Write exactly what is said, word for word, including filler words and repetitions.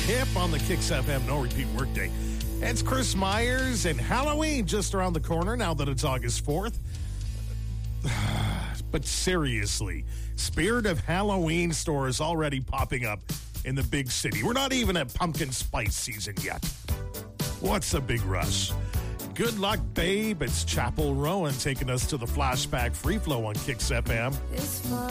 Hip on the Kicks F M No Repeat Workday. It's Chris Myers and Halloween just around the corner now that it's August fourth. But seriously, Spirit of Halloween stores already popping up in the big city. We're not even at pumpkin spice season yet. What's a big rush? Good luck, babe. It's Chapel Rowan taking us to the flashback free flow on Kicks F M. This fall